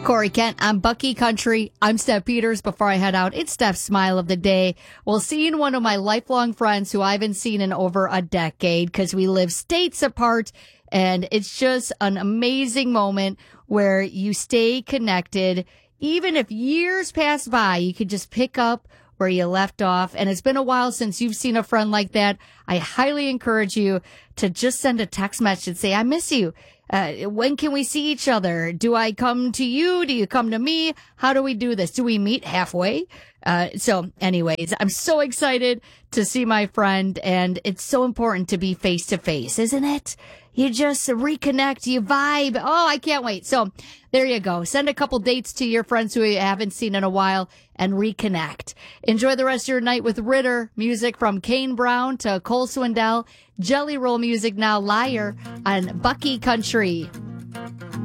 Corey Kent, I'm Bucky Country. I'm Steph Peters. Before I head out, it's Steph's smile of the day. Well, seeing one of my lifelong friends who I haven't seen in over a decade because we live states apart. And it's just an amazing moment where you stay connected. Even if years pass by, you could just pick up where you left off. And it's been a while since you've seen a friend like that. I highly encourage you to just send a text message and say, I miss you. When can we see each other? Do I come to you? Do you come to me? How do we do this? Do we meet halfway? So anyways, I'm so excited to see my friend, and it's so important to be face to face, isn't it? You just reconnect, you vibe. Oh, I can't wait. So there you go. Send a couple dates to your friends who you haven't seen in a while and reconnect. Enjoy the rest of your night with Ritter. Music from Kane Brown to Cole Swindell. Jelly Roll music now, Liar on Bucky Country.